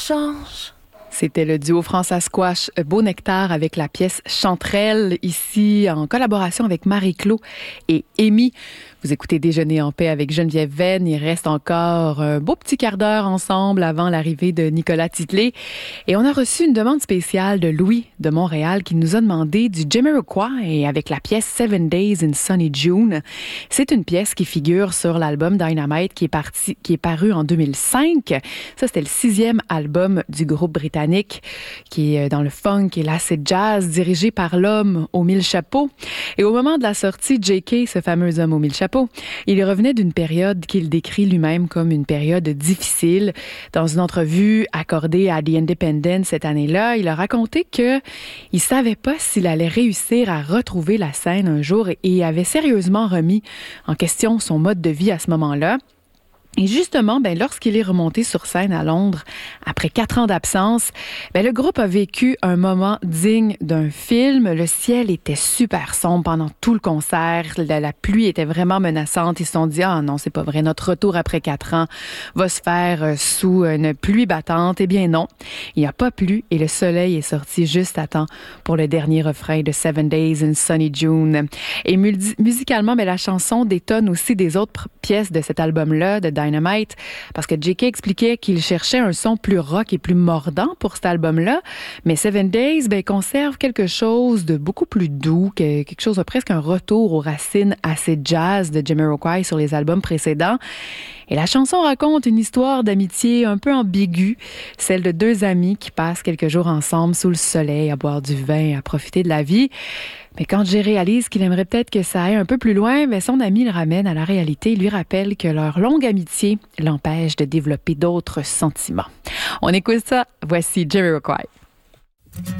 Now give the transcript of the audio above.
change. C'était le duo François Squash Beau Nectar avec la pièce Chanterelle, ici en collaboration avec Marie-Claude et Amy. Vous écoutez Déjeuner en paix avec Geneviève Venn. Il reste encore un beau petit quart d'heure ensemble avant l'arrivée de Nicolas Titley. Et on a reçu une demande spéciale de Louis de Montréal qui nous a demandé du Jamiroquai avec la pièce 7 Days in Sunny June. C'est une pièce qui figure sur l'album Dynamite qui est paru en 2005. Ça, c'était le 6e album du groupe britannique qui est dans le funk et l'acid jazz dirigé par l'homme aux 1000 chapeaux. Et au moment de la sortie, J.K., ce fameux homme aux 1000 chapeaux, il revenait d'une période qu'il décrit lui-même comme une période difficile. Dans une entrevue accordée à The Independent cette année-là, il a raconté que il savait pas s'il allait réussir à retrouver la scène un jour et avait sérieusement remis en question son mode de vie à ce moment-là. Et justement, lorsqu'il est remonté sur scène à Londres, après 4 ans d'absence, le groupe a vécu un moment digne d'un film. Le ciel était super sombre pendant tout le concert. La pluie était vraiment menaçante. Ils se sont dit, ah non, c'est pas vrai, notre retour après 4 ans va se faire sous une pluie battante. Eh bien non, il n'y a pas plu et le soleil est sorti juste à temps pour le dernier refrain de 7 Days in Sunny June. Et musicalement, la chanson détonne aussi des autres pièces de cet album-là, de Dynamite, parce que J.K. expliquait qu'il cherchait un son plus rock et plus mordant pour cet album-là, mais 7 Days conserve quelque chose de beaucoup plus doux, quelque chose de presque un retour aux racines assez jazz de Jamiroquai sur les albums précédents. Et la chanson raconte une histoire d'amitié un peu ambiguë, celle de 2 amis qui passent quelques jours ensemble sous le soleil à boire du vin, à profiter de la vie. Mais quand Jay réalise qu'il aimerait peut-être que ça aille un peu plus loin, son ami le ramène à la réalité et lui rappelle que leur longue amitié l'empêche de développer d'autres sentiments. On écoute ça. Voici Jamiroquai.